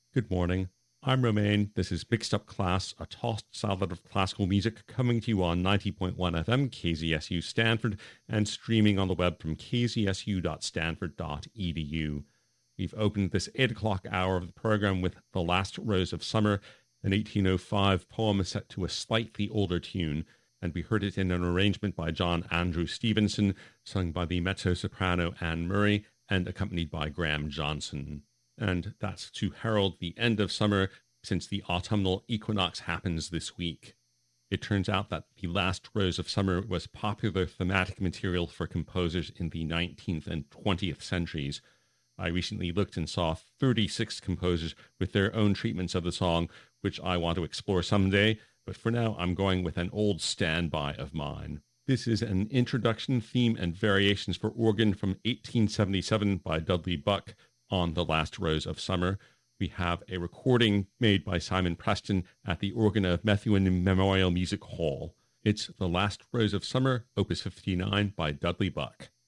Good morning. I'm Romain. This is Mixed Up Class, a tossed salad of classical music coming to you on 90.1 FM, KZSU Stanford, and streaming on the web from kzsu.stanford.edu. We've opened this 8 o'clock hour of the program with The Last Rose of Summer, an 1805 poem set to a slightly older tune, and we heard it in an arrangement by John Andrew Stevenson, sung by the mezzo-soprano Anne Murray, and accompanied by Graham Johnson. And that's to herald the end of summer, since the autumnal equinox happens this week. It turns out that The Last Rose of Summer was popular thematic material for composers in the 19th and 20th centuries. I recently looked and saw 36 composers with their own treatments of the song, which I want to explore someday, but for now I'm going with an old standby of mine. This is an introduction, theme, and variations for organ from 1877 by Dudley Buck on The Last Rose of Summer. We have a recording made by Simon Preston at the organ of Methuen Memorial Music Hall. It's The Last Rose of Summer, Opus 59 by Dudley Buck.